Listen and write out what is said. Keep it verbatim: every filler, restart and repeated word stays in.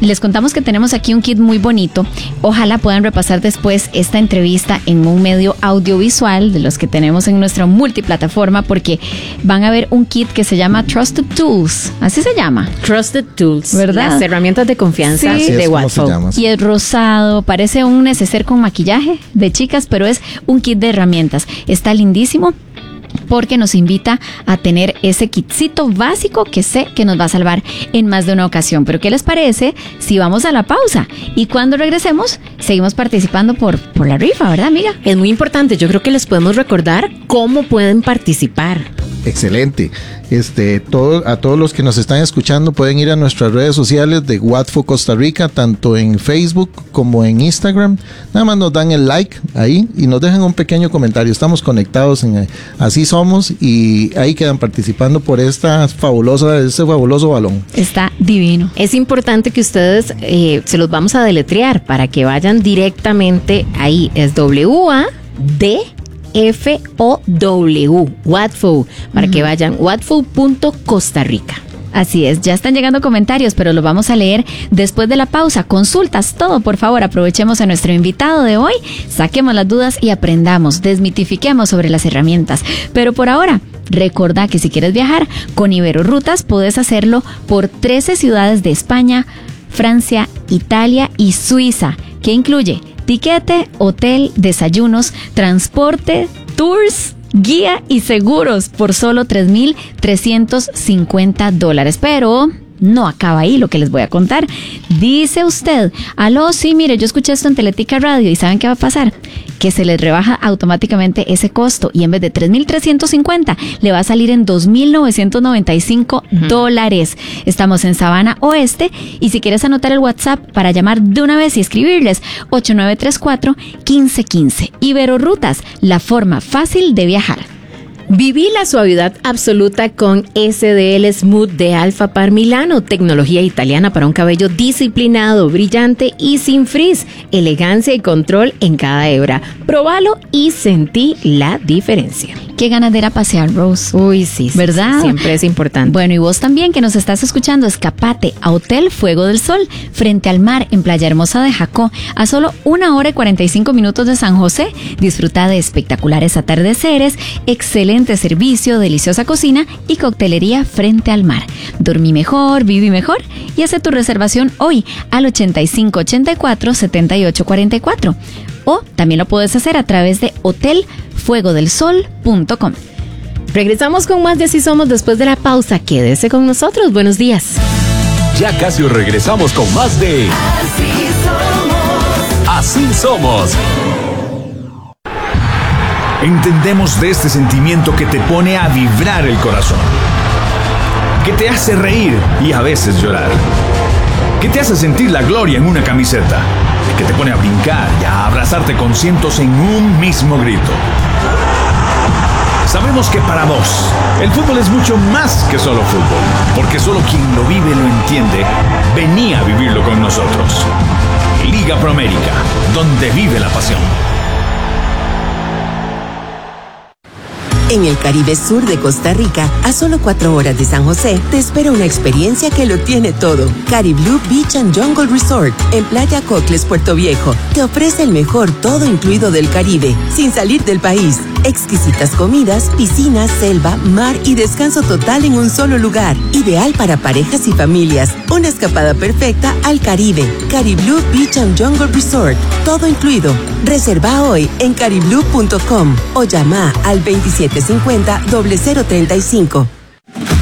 Les contamos que tenemos aquí un kit muy bonito. Ojalá puedan repasar después esta entrevista en un medio audiovisual de los que tenemos en nuestra multiplataforma, porque van a ver un kit que se llama Trusted Tools. Así se llama. Trusted Tools. ¿Verdad? Las herramientas de confianza Sí. de Watfo. Y es rosado, parece un neceser con maquillaje de chicas, pero es un kit de herramientas. Está lindísimo, porque nos invita a tener ese kitcito básico que sé que nos va a salvar en más de una ocasión. Pero ¿qué les parece si vamos a la pausa? Y cuando regresemos, seguimos participando por, por la rifa, ¿verdad, amiga? Es muy importante, yo creo que les podemos recordar cómo pueden participar. Excelente. Este, todo, a todos los que nos están escuchando pueden ir a nuestras redes sociales de Watfo Costa Rica, tanto en Facebook como en Instagram. Nada más nos dan el like ahí y nos dejan un pequeño comentario. Estamos conectados en Así Somos y ahí quedan participando por esta fabulosa, este fabuloso balón. Está divino. Es importante que ustedes eh, se los vamos a deletrear para que vayan directamente ahí. Es W A D F O W, Watfo, para uh-huh. que vayan watfo punto costa rica. Así es, ya están llegando comentarios, pero los vamos a leer después de la pausa. Consultas, todo, por favor, aprovechemos a nuestro invitado de hoy, saquemos las dudas y aprendamos, desmitifiquemos sobre las herramientas. Pero por ahora, recordá que si quieres viajar con Iberorutas, puedes hacerlo por trece ciudades de España, Francia, Italia y Suiza, que incluye tiquete, hotel, desayunos, transporte, tours, guía y seguros por solo tres mil trescientos cincuenta dólares. Pero no acaba ahí lo que les voy a contar. Dice usted, aló, sí, mire, yo escuché esto en Teletica Radio y ¿saben qué va a pasar? Que se les rebaja automáticamente ese costo y en vez de tres mil trescientos cincuenta le va a salir en dos mil novecientos noventa y cinco uh-huh. dólares. Estamos en Sabana Oeste y si quieres anotar el WhatsApp para llamar de una vez y escribirles ocho nueve tres cuatro, uno cinco uno cinco. Iberorutas, la forma fácil de viajar. Viví la suavidad absoluta con S D L Smooth de Alfa Par Milano, tecnología italiana para un cabello disciplinado, brillante y sin frizz, elegancia y control en cada hebra. Probalo y sentí la diferencia. Qué ganadera pasear, Rose. Uy, sí, sí, ¿verdad? Sí, siempre es importante. Bueno, y vos también que nos estás escuchando, escapate a Hotel Fuego del Sol, frente al mar en Playa Hermosa de Jacó, a solo una hora y cuarenta y cinco minutos de San José. Disfruta de espectaculares atardeceres, excelente servicio, deliciosa cocina y coctelería frente al mar. Dormí mejor, viví mejor y hace tu reservación hoy al ochenta y cinco ochenta y cuatro, setenta y ocho cuarenta y cuatro. O también lo puedes hacer a través de hotel fuego del sol punto com. Regresamos con más de Así Somos después de la pausa. Quédese con nosotros. Buenos días. Ya casi regresamos con más de Así Somos. Así Somos. Entendemos de este sentimiento que te pone a vibrar el corazón, que te hace reír y a veces llorar, que te hace sentir la gloria en una camiseta, que te pone a brincar y a abrazarte con cientos en un mismo grito. Sabemos que para vos, el fútbol es mucho más que solo fútbol, porque solo quien lo vive lo entiende. Vení a vivirlo con nosotros. Liga Promérica, donde vive la pasión. En el Caribe Sur de Costa Rica, a solo cuatro horas de San José, te espera una experiencia que lo tiene todo. Cariblú Beach and Jungle Resort, en Playa Cocles, Puerto Viejo, te ofrece el mejor todo incluido del Caribe, sin salir del país. Exquisitas comidas, piscinas, selva, mar y descanso total en un solo lugar. Ideal para parejas y familias. Una escapada perfecta al Caribe. Cariblú Beach and Jungle Resort, todo incluido. Reserva hoy en cariblú punto com o llama al veintisiete cincuenta, cero cero treinta y cinco.